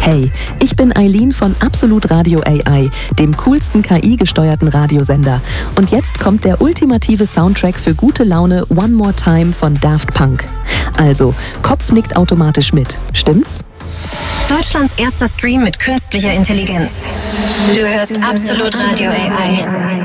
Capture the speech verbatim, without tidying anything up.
Hey, ich bin Eileen von Absolut Radio A I, dem coolsten K I-gesteuerten Radiosender. Und jetzt kommt der ultimative Soundtrack für gute Laune One More Time von Daft Punk. Also, Kopf nickt automatisch mit, stimmt's? Deutschlands erster Stream mit künstlicher Intelligenz. Du hörst Absolut Radio A I.